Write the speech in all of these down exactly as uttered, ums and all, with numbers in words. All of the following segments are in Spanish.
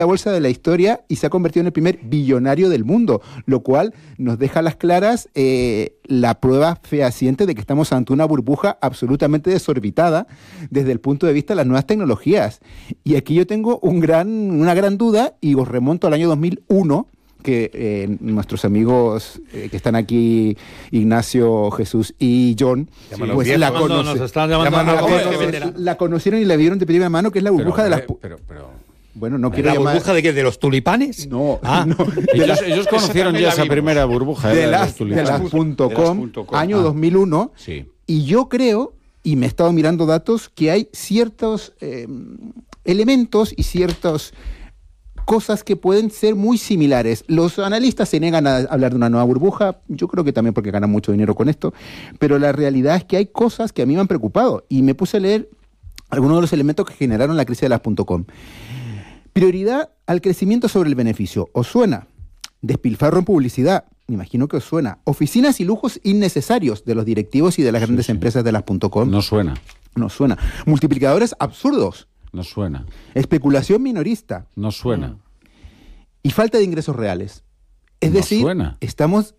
la bolsa de la historia y se ha convertido en el primer billonario del mundo, lo cual nos deja a las claras eh, la prueba fehaciente de que estamos ante una burbuja absolutamente desorbitada desde el punto de vista de las nuevas tecnologías. Y aquí yo tengo un gran, una gran duda y os remonto al año dos mil uno, que eh, nuestros amigos eh, que están aquí, Ignacio, Jesús y John, pues la, conoce, nos están llamando la, conoce, la conocieron y la vieron de primera mano, que es la burbuja pero, de las... Pero, pero, bueno, no quiero ¿La llamar... burbuja de qué? ¿De los tulipanes? No, ah, no. Ellos, las, ellos conocieron ya esa primera burbuja. De, de las, de las punto com, año ah, dos mil uno, sí. Y yo creo, y me he estado mirando datos, que hay ciertos eh, elementos y ciertos... cosas que pueden ser muy similares. Los analistas se niegan a hablar de una nueva burbuja, yo creo que también porque ganan mucho dinero con esto, pero la realidad es que hay cosas que a mí me han preocupado y me puse a leer algunos de los elementos que generaron la crisis de las punto com. Prioridad al crecimiento sobre el beneficio. ¿Os suena? Despilfarro en publicidad. Me imagino que os suena. Oficinas y lujos innecesarios de los directivos y de las sí, grandes sí. empresas de las punto com. No suena. No suena. Multiplicadores absurdos. No suena. Especulación minorista. No suena. Y falta de ingresos reales. Es no decir, suena. estamos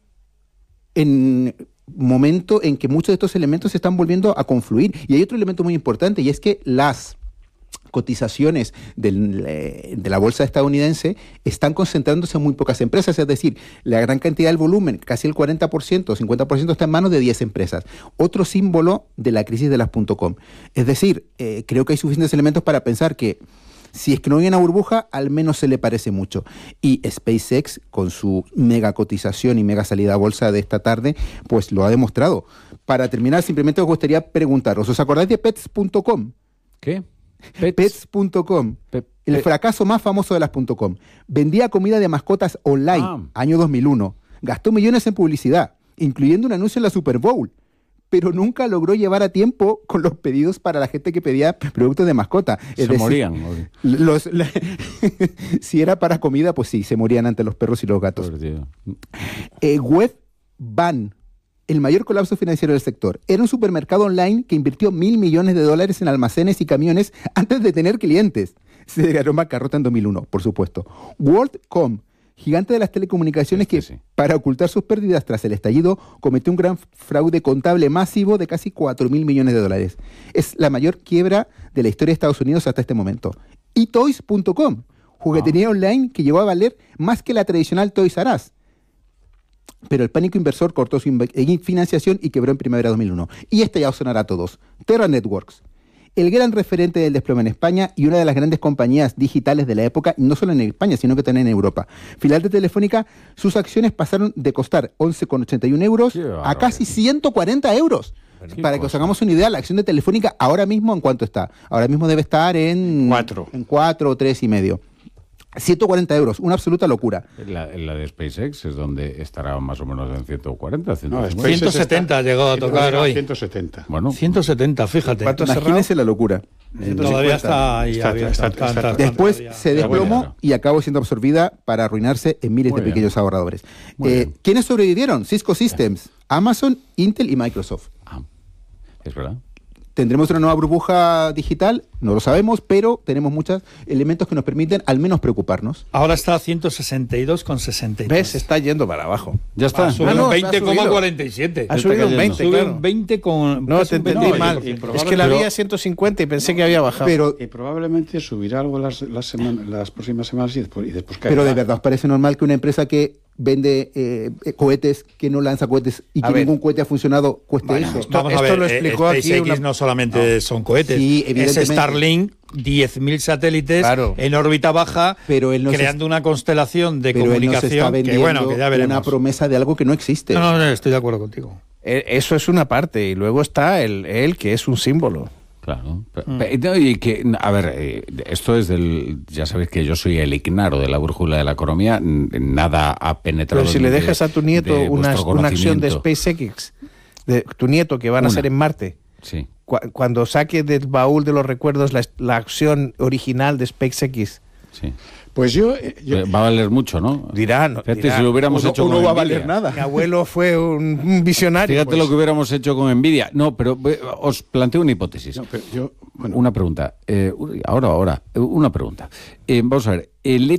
en momento en que muchos de estos elementos se están volviendo a confluir. Y hay otro elemento muy importante, y es que las cotizaciones del, eh, de la bolsa estadounidense están concentrándose en muy pocas empresas, es decir, la gran cantidad del volumen, casi el cuarenta por ciento, cincuenta por ciento está en manos de diez empresas. Otro símbolo de la crisis de las punto com. Es decir, eh, creo que hay suficientes elementos para pensar que si es que no hay una burbuja, al menos se le parece mucho. Y SpaceX, con su mega cotización y mega salida a bolsa de esta tarde, pues lo ha demostrado. Para terminar, simplemente me gustaría preguntaros, ¿os acordáis de pets punto com? ¿Qué? pets punto com, Pe- el pe- fracaso más famoso de las .com. Vendía comida de mascotas online, Ah. año dos mil uno. Gastó millones en publicidad, incluyendo un anuncio en la Super Bowl, pero nunca logró llevar a tiempo con los pedidos para la gente que pedía productos de mascota. Es se decir, morían. Los, la, si era para comida, pues sí, se morían ante los perros y los gatos. Eh, Webvan, el mayor colapso financiero del sector. Era un supermercado online que invirtió mil millones de dólares en almacenes y camiones antes de tener clientes. Se declaró bancarrota en dos mil uno, por supuesto. WorldCom, gigante de las telecomunicaciones este que, sí. para ocultar sus pérdidas tras el estallido, cometió un gran fraude contable masivo de casi cuatro mil millones de dólares. Es la mayor quiebra de la historia de Estados Unidos hasta este momento. Y Toys punto com, juguetería ah. online que llegó a valer más que la tradicional Toys R Us. Pero el pánico inversor cortó su financiación y quebró en primavera de dos mil uno. Y este ya os sonará a todos. Terra Networks, el gran referente del desplome en España y una de las grandes compañías digitales de la época, no solo en España, sino que también en Europa. Filial de Telefónica, sus acciones pasaron de costar once con ochenta y uno euros a casi ciento cuarenta euros. Para que os hagamos una idea, la acción de Telefónica ahora mismo, ¿en cuánto está? Ahora mismo debe estar en... Cuatro. En cuatro o tres y medio. ciento cuarenta euros, una absoluta locura. La, la de SpaceX es donde estará más o menos en ciento cuarenta, ciento cincuenta. No, ciento setenta está, llegó a tocar hoy. ciento setenta. Bueno, ciento setenta, fíjate. Imagínense la locura. Todavía está ahí. Está, abierta, está, está, está, está, está, Después todavía. se desplomó y acabó siendo absorbida para arruinarse en miles Muy de bien. pequeños ahorradores. Muy Eh, bien. ¿Quiénes sobrevivieron? Cisco Systems, Amazon, Intel y Microsoft. ah, es verdad. ¿Tendremos una nueva burbuja digital? No lo sabemos, pero tenemos muchos elementos que nos permiten al menos preocuparnos. Ahora está a ciento sesenta y dos con sesenta y tres. ¿Ves? Está yendo para abajo. Ya está. Ha subido Ah, no, un veinte coma ha cuarenta y siete. Ha subido un cayendo. veinte, Sube claro. un veinte con... No, casi te un entendí veinte. mal. y Es que la pero- vi a ciento cincuenta y pensé que había bajado. Pero, Y probablemente subirá algo las, las, semana- las próximas semanas y después, y después caerá. pero de verdad, ¿os parece normal que una empresa que vende eh, eh, cohetes, que no lanza cohetes y A que ver. ningún cohete ha funcionado, cueste Bueno, eso? esto- Vamos a ver, lo eh, explicó aquí SpaceX una- no solamente son cohetes, Sí, es evidentemente. Starlink, diez mil satélites Claro. en órbita baja, Pero él nos creando una constelación de Pero él nos está comunicación que vendiendo bueno, que ya veremos. una promesa de algo que no existe. No, no, no, estoy de acuerdo contigo. Eh, Eso es una parte. Y luego está el, él, que es un símbolo. Claro. Pe- Mm. pe- no, y que, a ver, eh, esto es del. Ya sabéis que yo soy el ignaro de la brújula de la economía, n- nada ha penetrado. Pero si le de- dejas a tu nieto de una, vuestro una acción de conocimiento. SpaceX, de tu nieto que van a Una. ser en Marte, Sí. cu- cuando saque del baúl de los recuerdos la, la acción original de SpaceX, Sí. Pues yo, eh, yo Eh, Va a valer mucho, ¿no? dirá, no, Fíjate, dirá, si lo hubiéramos o no- hecho o con no va a Nvidia. valer nada. mi abuelo fue un, un visionario. Fíjate pues. lo que hubiéramos hecho con Nvidia. No, pero eh, os planteo una hipótesis. no, pero yo, bueno, Una pregunta. Eh, ahora, ahora, eh, una pregunta. Eh, vamos a ver. El hecho